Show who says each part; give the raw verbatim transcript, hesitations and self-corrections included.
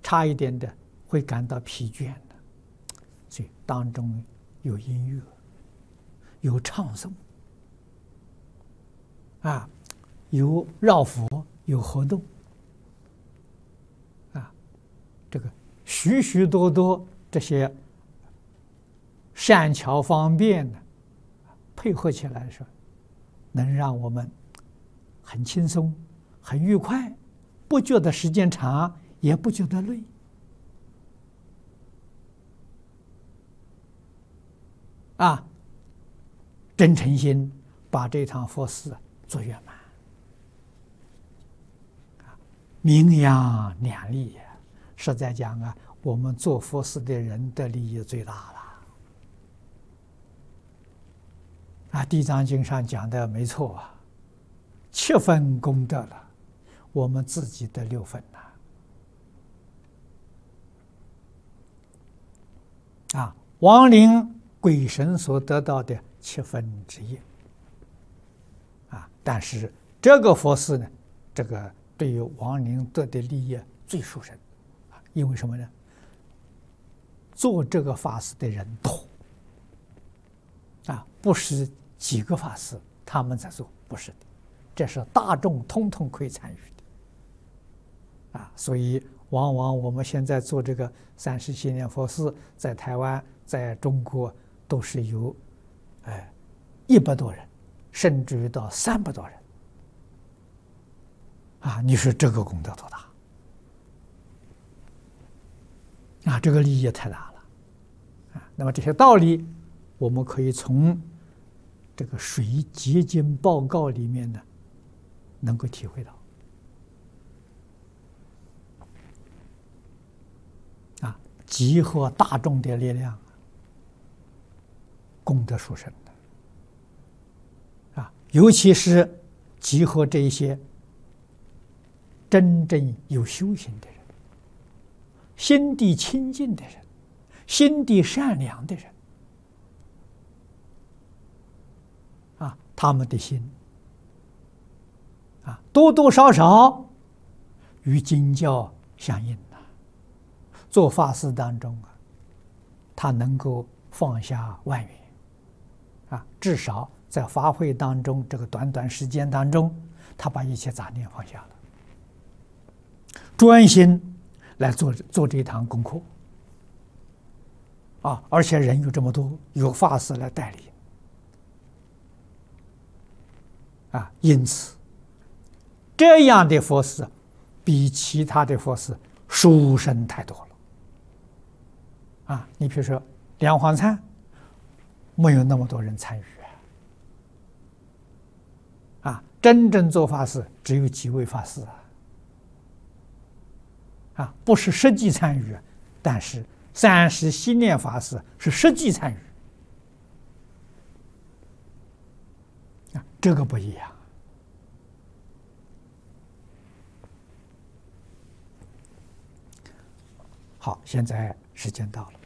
Speaker 1: 差一点的会感到疲倦的。所以当中有音乐，有唱诵，啊，有绕佛，有活动，啊，这个许许多多这些善巧方便的配合起来的时候，能让我们很轻松、很愉快，不觉得时间长，也不觉得累。啊，真诚心把这堂佛事做圆满，名扬两利呀！实在讲啊，我们做佛事的人的利益最大了。啊，《地藏经》上讲的没错啊，七分功德了，我们自己的六分呐。啊，亡灵鬼神所得到的七分之一。啊，但是这个佛事呢，这个对于亡灵得的利益最殊胜，啊，因为什么呢？做这个法事的人多，啊，不是几个法师他们在做，不是的，这是大众通通可以参与的，啊，所以往往我们现在做这个三十七年佛事，在台湾，在中国都是有，哎，一百多人，甚至于到三百多人，啊，你说这个功德多大？啊，这个利益太大了，啊，那么这些道理，我们可以从这个水结晶报告里面呢，能够体会到。啊，集合大众的力量，功德殊胜的。啊，尤其是集合这一些真正有修行的人，心地清净的人，心地善良的人，啊，他们的心，啊，多多少少与经教相应呐。做法事当中啊，他能够放下万缘，啊，至少在法会当中这个短短时间当中，他把一切杂念放下了，专心来做做这一堂功课，啊，而且人有这么多，有法师来带领，啊，因此这样的佛事比其他的佛事殊胜太多了。啊，你比如说梁皇忏，没有那么多人参与啊，啊，真正做法事只有几位法师啊，啊，不是实际参与，但是三十七念法事是实际参与，啊，这个不一样。好，现在时间到了。